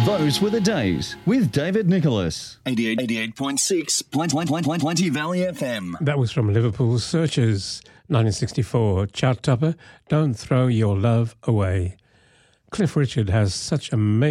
Those were the days with David Nicholas. 88.6 Plenty Valley FM. That was from Liverpool's Searchers, 1964. Chart topper, Don't Throw Your Love Away. Cliff Richard has such amazing